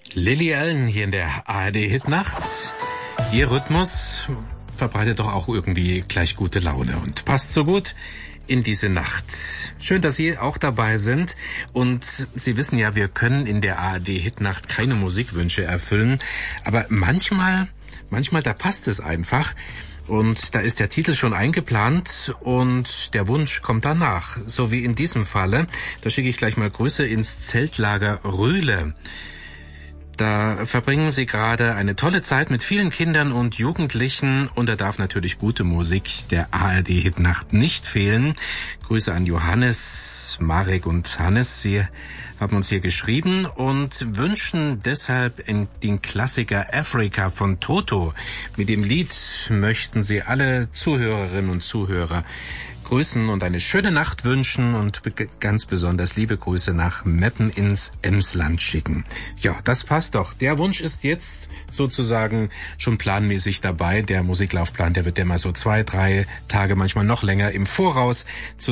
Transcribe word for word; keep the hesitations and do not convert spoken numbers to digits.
Lily Allen hier in der A R D-Hitnacht. Ihr Rhythmus verbreitet doch auch irgendwie gleich gute Laune und passt so gut in diese Nacht. Schön, dass Sie auch dabei sind. Und Sie wissen ja, wir können in der A R D-Hitnacht keine Musikwünsche erfüllen. Aber manchmal, manchmal, da passt es einfach. Und da ist der Titel schon eingeplant und der Wunsch kommt danach. So wie in diesem Falle. Da schicke ich gleich mal Grüße ins Zeltlager Rühle. Da verbringen Sie gerade eine tolle Zeit mit vielen Kindern und Jugendlichen und da darf natürlich gute Musik der A R D-Hitnacht nicht fehlen. Grüße an Johannes, Marek und Hannes. Sie haben uns hier geschrieben und wünschen deshalb den Klassiker Africa von Toto. Mit dem Lied möchten Sie alle Zuhörerinnen und Zuhörer grüßen und eine schöne Nacht wünschen und ganz besonders liebe Grüße nach Meppen ins Emsland schicken. Ja, das passt doch. Der Wunsch ist jetzt sozusagen schon planmäßig dabei. Der Musiklaufplan, der wird ja mal so zwei, drei Tage, manchmal noch länger im Voraus zu